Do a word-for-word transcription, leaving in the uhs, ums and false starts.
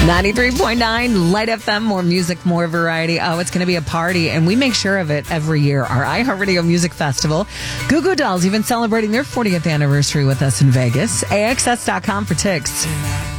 ninety-three point nine Light F M, more music, more variety. Oh, it's going to be a party, and we make sure of it every year. Our iHeartRadio Music Festival. Goo Goo Dolls even celebrating their fortieth anniversary with us in Vegas. A X S dot com for tickets.